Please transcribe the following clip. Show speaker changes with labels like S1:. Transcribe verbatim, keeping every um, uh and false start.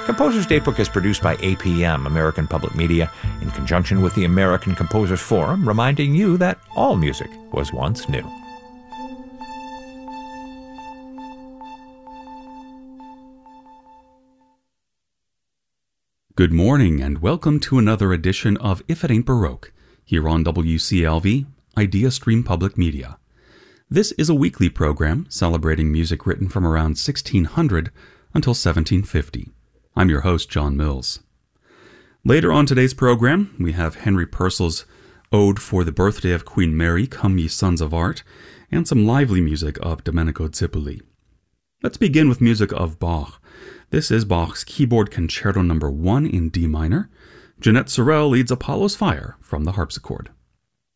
S1: Composers Datebook is produced by A P M, American Public Media, in conjunction with the American Composers Forum, reminding you that all music was once new.
S2: Good morning and welcome to another edition of If It Ain't Baroque, here on W C L V, Idea Stream Public Media. This is a weekly program celebrating music written from around sixteen hundred until seventeen fifty. I'm your host, John Mills. Later on today's program, we have Henry Purcell's Ode for the Birthday of Queen Mary, Come Ye Sons of Art, and some lively music of Domenico Zipoli. Let's begin with music of Bach. This is Bach's Keyboard Concerto number one in D minor. Jeanette Sorel leads Apollo's Fire from the harpsichord.